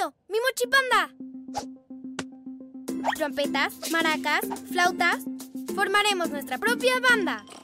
sonido! ¡Mi mochipanda! Trompetas, maracas, flautas. Formaremos nuestra propia banda.